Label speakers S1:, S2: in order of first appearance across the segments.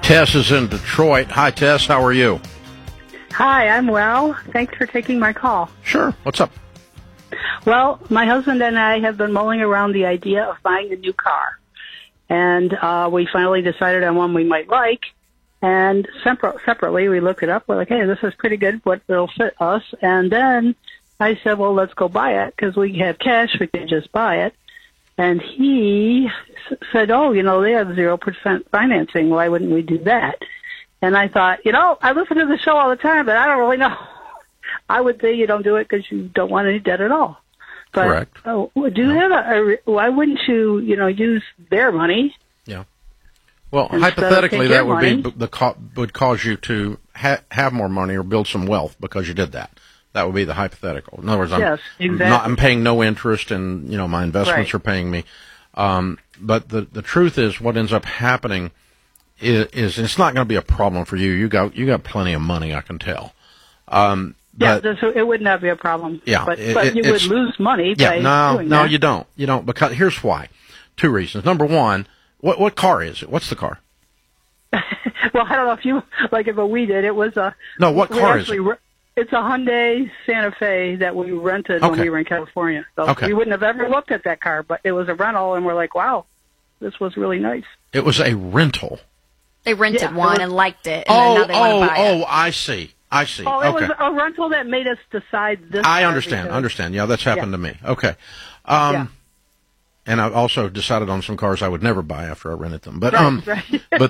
S1: Tess is in Detroit. Hi, Tess. How are you?
S2: Hi, I'm well. Thanks for taking my call.
S1: Sure. What's up?
S2: Well, my husband and I have been mulling around the idea of buying a new car. And we finally decided on one we might like. And separately, we looked it up. We're like, hey, this is pretty good. What will fit us? And then I said, well, let's go buy it because we have cash. We could just buy it. And he said, oh, they have 0% financing. Why wouldn't we do that? And I thought, I listen to the show all the time, but I don't really know. I would say you don't do it because you don't want any debt at all. But,
S1: correct.
S2: Why wouldn't you, use their money?
S1: Yeah. Well, hypothetically, that would cause you to have more money or build some wealth because you did that. That would be the hypothetical. In other words, I'm paying no interest, and my investments are paying me. But the truth is, what ends up happening is it's not going to be a problem for you. You got plenty of money, I can tell.
S2: So it would not be a problem.
S1: Yeah,
S2: but you would lose money by doing that.
S1: No, you don't. You don't, because here's why. Two reasons. Number one, what car is it? What's the car?
S2: Well, I don't know if you like it, but we did. It was a
S1: no. What car is it?
S2: It's a Hyundai Santa Fe that we rented when we were in California. So we wouldn't have ever looked at that car, but it was a rental, and we're like, wow, this was really nice.
S1: It was a rental.
S3: They rented one and liked it, and then now they want to buy it.
S1: I see.
S2: Oh, it was a rental that made us decide this.
S1: I understand. Yeah, that's happened to me. Okay. And I've also decided on some cars I would never buy after I rented them. But but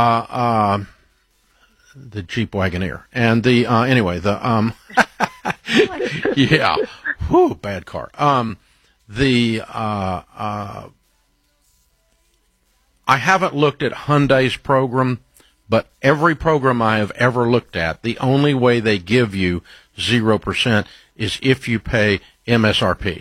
S1: the Jeep Wagoneer and the yeah, whew, bad car. I haven't looked at Hyundai's program, but every program I have ever looked at, the only way they give you 0% is if you pay MSRP.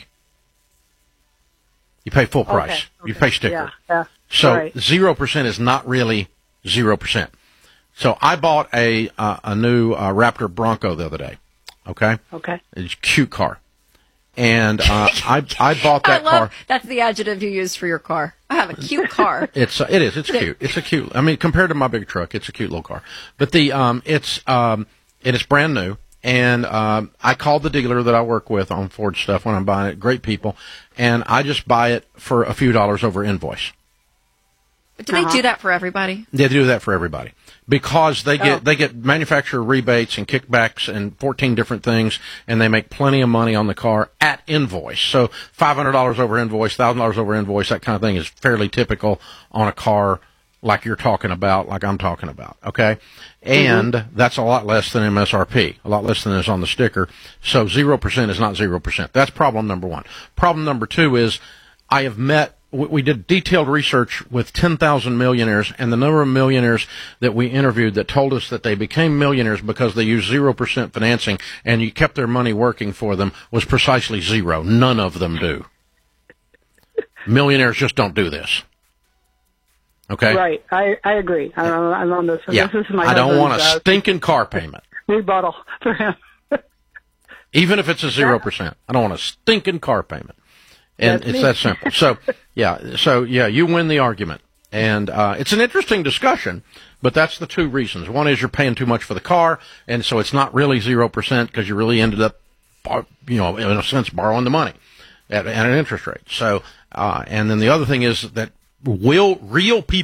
S1: You pay full price. Okay. You pay sticker.
S2: Yeah.
S1: So 0% is not really 0%. So I bought a new Raptor Bronco the other day. Okay. It's a cute car, and I bought that car.
S3: That's the adjective you use for your car. I have a cute car.
S1: It's cute. It's a cute. I mean, compared to my big truck, it's a cute little car. But it is brand new. And I called the dealer that I work with on Ford stuff when I'm buying it. Great people, and I just buy it for a few dollars over invoice.
S3: But do they do that for everybody?
S1: They do that for everybody because they get manufacturer rebates and kickbacks and 14 different things, and they make plenty of money on the car at invoice. So $500 over invoice, $1,000 over invoice, that kind of thing is fairly typical on a car like you're talking about, like I'm talking about. Okay, and that's a lot less than MSRP, a lot less than is on the sticker. So 0% is not 0%. That's problem number one. Problem number two is we did detailed research with 10,000 millionaires, and the number of millionaires that we interviewed that told us that they became millionaires because they used 0% financing and you kept their money working for them was precisely zero. None of them do. Millionaires just don't do this. Okay?
S2: Right. I agree. I'm on this.
S1: Yeah.
S2: This is my
S1: I don't want a stinking car payment.
S2: Rebuttal for him.
S1: Even if it's a 0%. I don't want a stinking car payment. And it's that simple. So you win the argument. And it's an interesting discussion, but that's the two reasons. One is you're paying too much for the car, and so it's not really 0% because you really ended up, in a sense, borrowing the money at an interest rate. So, and then the other thing is that real people